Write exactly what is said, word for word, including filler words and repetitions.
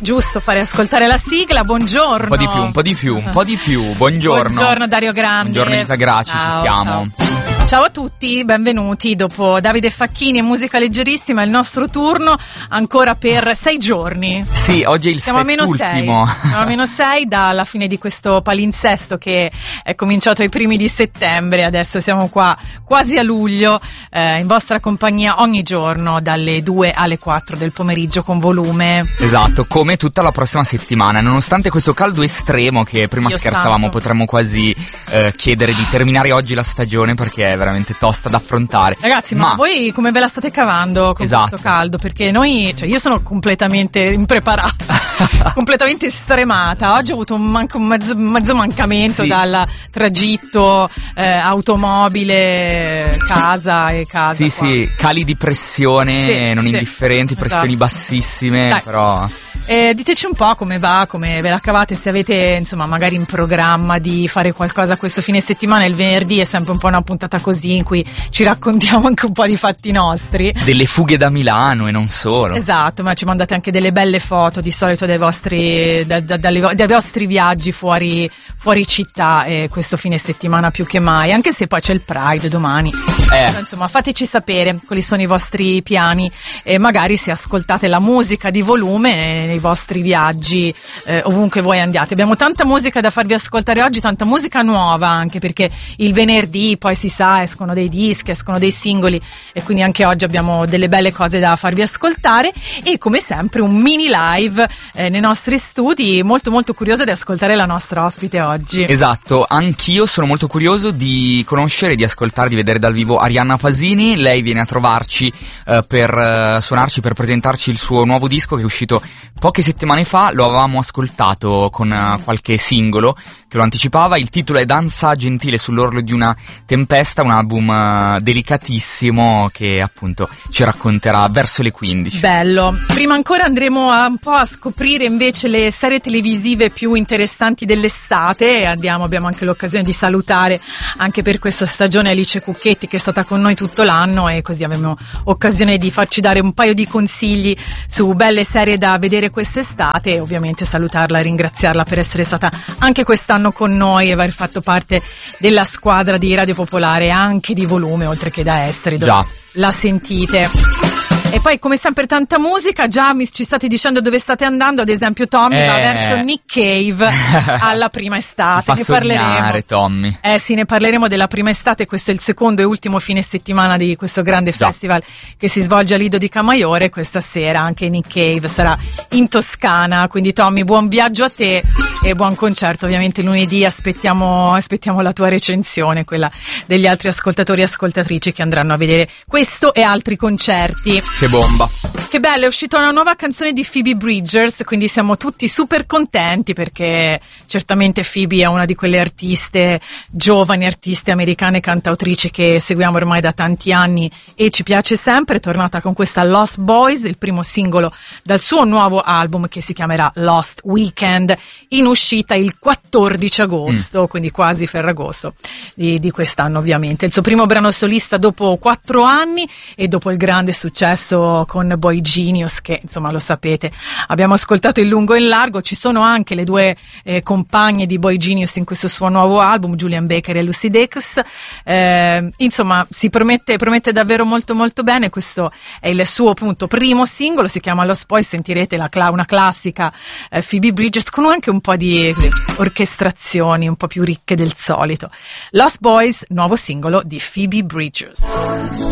giusto fare ascoltare la sigla. Buongiorno. Un po' di più, un po' di più, un po' di più. Buongiorno. Buongiorno Dario Grande. Buongiorno Elisa Graci, ciao, ci siamo. Ciao. Ciao a tutti, benvenuti. Dopo Davide Facchini e musica leggerissima, il nostro turno ancora per sei giorni. Sì, oggi è il Siamo sest'ultimo. a meno sei. Siamo a meno sei dalla fine di questo palinsesto che è cominciato ai primi di settembre. Adesso siamo qua quasi a luglio, eh, in vostra compagnia ogni giorno dalle due alle quattro del pomeriggio con volume. Esatto, come tutta la prossima settimana. Nonostante questo caldo estremo che prima Dio scherzavamo, santo. potremmo quasi eh, chiedere di terminare oggi la stagione perché è veramente tosta da affrontare. Ragazzi, ma, ma voi come ve la state cavando con esatto. questo caldo? Perché noi, cioè io sono completamente impreparata, completamente stremata. Oggi ho avuto un, manco, un mezzo, mezzo mancamento, sì, dal tragitto eh, automobile, casa e casa. Sì, qua. sì, cali di pressione sì, non sì, indifferenti, pressioni esatto. bassissime, Dai. però... Eh, diteci un po' come va, come ve la cavate, se avete insomma magari in programma di fare qualcosa questo fine settimana. Il venerdì è sempre un po' una puntata così in cui ci raccontiamo anche un po' di fatti nostri. Delle fughe da Milano e non solo. Esatto, ma ci mandate anche delle belle foto di solito dai vostri, da, da, dalle, dai vostri viaggi fuori, fuori città eh, questo fine settimana più che mai, anche se poi c'è il Pride domani. Eh. Però, insomma, fateci sapere quali sono i vostri piani e magari se ascoltate la musica di volume nei vostri viaggi eh, ovunque voi andiate. Abbiamo tanta musica da farvi ascoltare oggi, tanta musica nuova anche perché il venerdì poi si sa escono dei dischi, escono dei singoli e quindi anche oggi abbiamo delle belle cose da farvi ascoltare e come sempre un mini live eh, nei nostri studi. Molto molto curiosa di ascoltare la nostra ospite oggi. Esatto, anch'io sono molto curioso di conoscere, di ascoltare, di vedere dal vivo Arianna Pasini. Lei viene a trovarci eh, per eh, suonarci, per presentarci il suo nuovo disco che è uscito poche settimane fa. Lo avevamo ascoltato con uh, qualche singolo che lo anticipava. Il titolo è Danza gentile sull'orlo di una tempesta, un album uh, delicatissimo che appunto ci racconterà verso le quindici. Bello. Prima ancora andremo a, un po' a scoprire invece le serie televisive più interessanti dell'estate e andiamo, abbiamo anche l'occasione di salutare anche per questa stagione Alice Cucchetti che è stata con noi tutto l'anno e così abbiamo occasione di farci dare un paio di consigli su belle serie da vedere quest'estate e ovviamente salutarla e ringraziarla per essere stata anche quest'anno con noi e aver fatto parte della squadra di Radio Popolare anche di volume oltre che da esteri dove Già. la sentite. E poi come sempre tanta musica, già mi, ci state dicendo dove state andando, ad esempio Tommy eh. va verso Nick Cave alla prima estate. Fa ne sognare, parleremo. Tommy. Eh sì, ne parleremo della prima estate, questo è il secondo e ultimo fine settimana di questo grande già. festival che si svolge a Lido di Camaiore. Questa sera anche Nick Cave sarà in Toscana, quindi Tommy buon viaggio a te e buon concerto. Ovviamente lunedì aspettiamo, aspettiamo la tua recensione, quella degli altri ascoltatori e ascoltatrici che andranno a vedere questo e altri concerti. Che bomba. Che bello, è uscita una nuova canzone di Phoebe Bridgers, quindi siamo tutti super contenti perché certamente Phoebe è una di quelle artiste, giovani artiste americane cantautrici che seguiamo ormai da tanti anni e ci piace sempre. È tornata con questa Lost Boys, il primo singolo dal suo nuovo album che si chiamerà Lost Weekend, in uscita il quattordici agosto, mm. quindi quasi Ferragosto di, di quest'anno ovviamente. Il suo primo brano solista dopo quattro anni e dopo il grande successo con Boy Genius che insomma lo sapete, abbiamo ascoltato in lungo e in largo. Ci sono anche le due eh, compagne di Boy Genius in questo suo nuovo album, Julian Baker e Lucy Dacus. Eh, insomma si promette, promette davvero molto molto bene. Questo è il suo appunto primo singolo, si chiama Lost Boys, sentirete la cla- una classica eh, Phoebe Bridgers con anche un po' di così, orchestrazioni un po' più ricche del solito. Lost Boys, nuovo singolo di Phoebe Bridgers.